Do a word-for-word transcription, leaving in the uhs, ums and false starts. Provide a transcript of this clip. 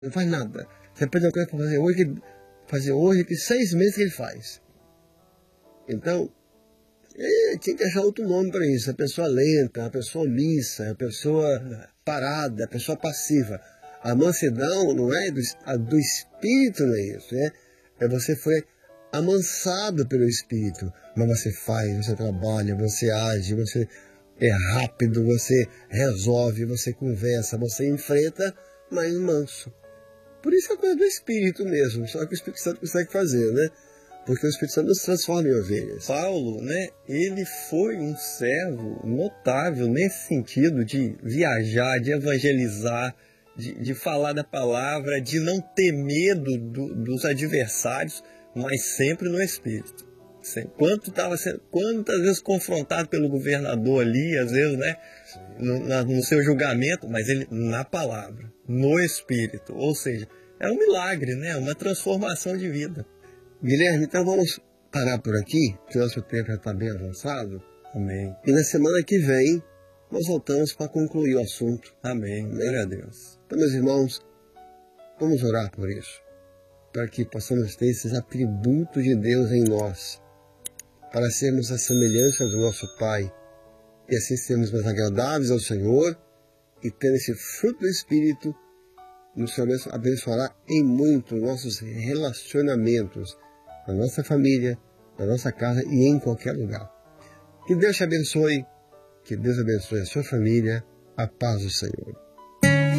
Não faz nada. Você pede uma coisa para fazer hoje, que, fazer hoje, que seis meses que ele faz. Então, é, tinha que achar outro nome para isso. A pessoa lenta, a pessoa omissa, a pessoa parada, a pessoa passiva. A mansidão não é do, a do espírito, não é isso. É, é você foi amansado pelo espírito. Mas você faz, você trabalha, você age, você é rápido, você resolve, você conversa, você enfrenta, mas manso. Por isso é coisa do Espírito mesmo, só que o Espírito Santo consegue fazer, né? Porque o Espírito Santo nos transforma em ovelhas. Paulo, né, ele foi um servo notável nesse sentido de viajar, de evangelizar, de, de falar da palavra, de não ter medo do, dos adversários, mas sempre no Espírito. Quanto tava sendo, quantas vezes confrontado pelo governador ali, às vezes, né, no, na, no seu julgamento, mas ele na palavra, no Espírito. Ou seja, é um milagre, né, uma transformação de vida. Guilherme, então vamos parar por aqui, que o nosso tempo já está bem avançado. Amém. E na semana que vem nós voltamos para concluir o assunto. Amém. Glória a Deus. Então, meus irmãos, vamos orar por isso, para que possamos ter esses atributos de Deus em nós, para sermos a semelhança do nosso Pai, e assim sermos mais agradáveis ao Senhor, e tendo esse fruto do Espírito, nos abençoará em muito nossos relacionamentos, na nossa família, na nossa casa e em qualquer lugar. Que Deus te abençoe, que Deus abençoe a sua família, a paz do Senhor.